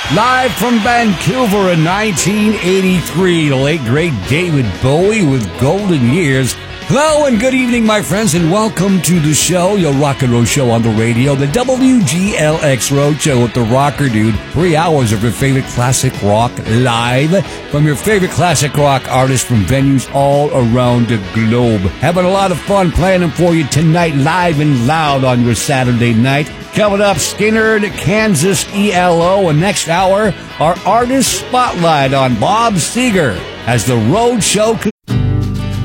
Live from Vancouver in 1983, the late great David Bowie with Golden Years. Hello and good evening, my friends, and welcome to the show, your rock and roll show on the radio, the WGLX Road Show with the Rocker Dude. 3 hours of your favorite classic rock live from your favorite classic rock artists from venues all around the globe. Having a lot of fun playing them for you tonight, live and loud on your Saturday night. Coming up, Skinner, Kansas ELO, and next hour, our artist spotlight on Bob Seger as the road show